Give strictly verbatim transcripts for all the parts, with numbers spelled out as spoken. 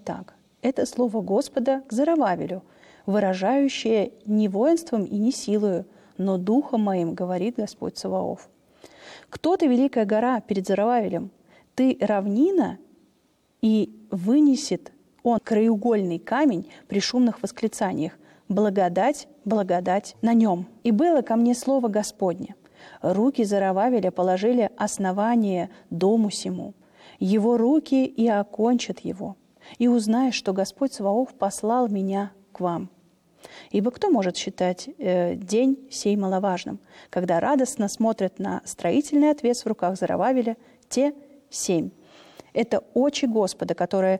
так. Это слово Господа к Зоровавелю, выражающее не воинством и не силою, но духом моим, говорит Господь Саваоф. Кто ты, великая гора, перед Зоровавелем? Ты равнина, и вынесет он краеугольный камень при шумных восклицаниях. Благодать, благодать на нем. И было ко мне слово Господне. Руки Зоровавеля положили основание дому сему. Его руки и окончат его. И узнаешь, что Господь Саваоф послал меня к вам. Ибо кто может считать э, день сей маловажным, когда радостно смотрят на строительный отвес в руках Зоровавеля те семь? Это очи Господа, которые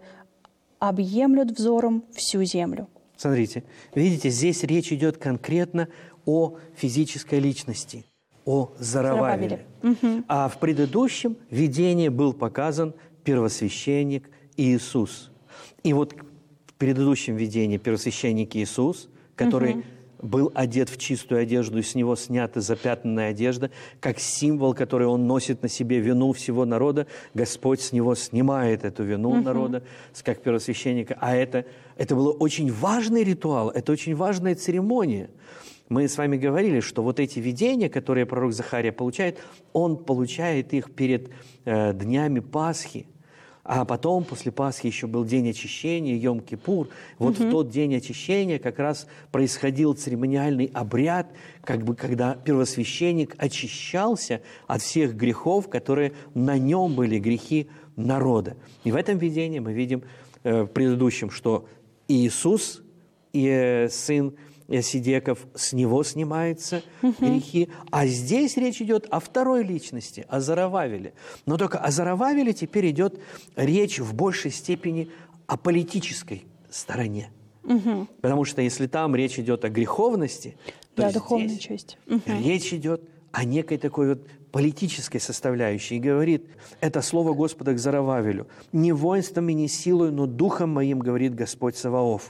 объемлют взором всю землю. Смотрите, видите, здесь речь идет конкретно о физической личности, о Зоровавеле. Угу. А в предыдущем видении был показан первосвященник Иисус. И вот в предыдущем видении первосвященник Иисус, который угу. был одет в чистую одежду, и с него снята запятнанная одежда, как символ, который он носит на себе вину всего народа, Господь с него снимает эту вину угу. народа, как первосвященника. А это, это был очень важный ритуал, это очень важная церемония. Мы с вами говорили, что вот эти видения, которые пророк Захария получает, он получает их перед э, днями Пасхи. А потом, после Пасхи, еще был день очищения, Йом-Кипур. Вот угу. в тот день очищения как раз происходил церемониальный обряд, как бы, когда первосвященник очищался от всех грехов, которые на нем были, грехи народа. И в этом видении мы видим э, в предыдущем, что Иисус, и, э, сын Сидеков, с него снимаются угу. грехи. А здесь речь идет о второй личности, о Зоровавеле. Но только о Зоровавеле теперь идет речь в большей степени о политической стороне. Угу. Потому что если там речь идет о греховности, то да, здесь духовной части. Угу. речь идет о некой такой вот политической составляющей. И говорит, это слово Господа к Зоровавелю. «Не воинством и не силой, но духом моим, говорит Господь Саваоф».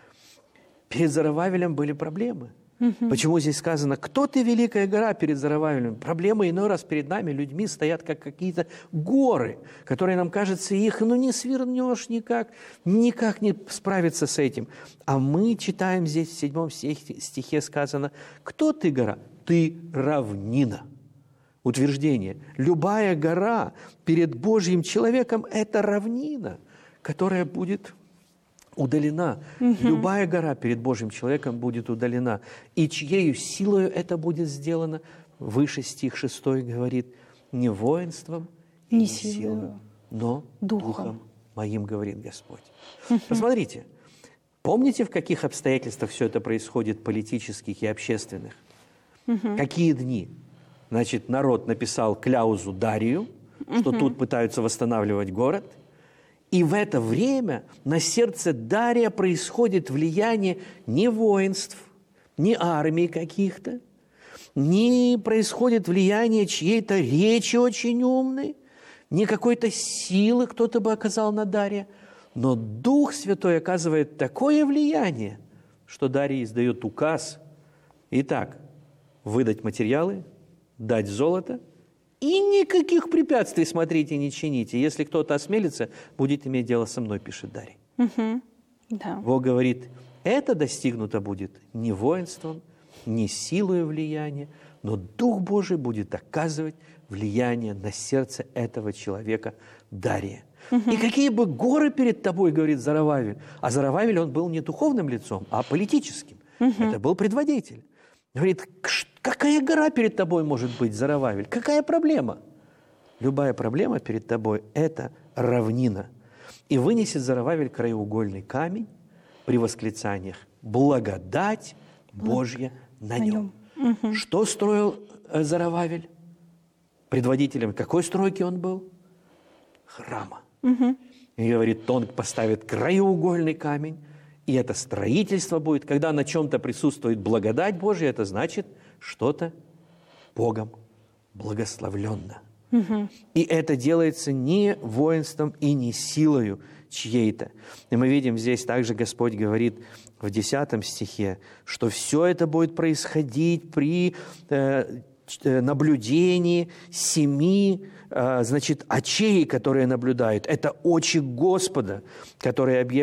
Перед Зоровавелем были проблемы. Угу. Почему здесь сказано, кто ты, великая гора, перед Зоровавелем? Проблемы иной раз перед нами, людьми, стоят как какие-то горы, которые, нам кажется, их ну, не свернешь никак, никак не справиться с этим. А мы читаем здесь в седьмом стихе сказано, кто ты, гора? Ты равнина. Утверждение. Любая гора перед Божьим человеком – это равнина, которая будет удалена. Угу. Любая гора перед Божьим человеком будет удалена. И чьею силою это будет сделано? Выше стих шестой говорит, не воинством и не, не силою, но духом. духом моим, говорит Господь. Угу. Посмотрите, помните, в каких обстоятельствах все это происходит, политических и общественных? Угу. Какие дни? Значит, народ написал кляузу Дарию, что угу. тут пытаются восстанавливать город. И в это время на сердце Дария происходит влияние не воинств, не армий каких-то, не происходит влияние чьей-то речи очень умной, не какой-то силы кто-то бы оказал на Дария, но Дух Святой оказывает такое влияние, что Дарий издает указ. Итак, выдать материалы, дать золото, и никаких препятствий, смотрите, не чините. Если кто-то осмелится, будет иметь дело со мной, пишет Дарий. Угу. Да. Бог говорит, это достигнуто будет не воинством, не силой влияния, но Дух Божий будет оказывать влияние на сердце этого человека Дария. Угу. И какие бы горы перед тобой, говорит Зоровавель. А Зоровавель, он был не духовным лицом, а политическим. Угу. Это был предводитель. Говорит, какая гора перед тобой может быть, Зоровавель? Какая проблема? Любая проблема перед тобой – это равнина. И вынесет Зоровавель краеугольный камень при восклицаниях «Благодать Божья на нем». Угу. Что строил Зоровавель? Предводителем какой стройки он был? Храма. Угу. И говорит, он поставит краеугольный камень, и это строительство будет, когда на чем-то присутствует благодать Божья, это значит что-то Богом благословленно. Угу. И это делается не воинством и не силою чьей-то. И мы видим здесь также Господь говорит в десятом стихе, что все это будет происходить при э, наблюдении семи э, значит, очей, которые наблюдают. Это очи Господа, которые объемлют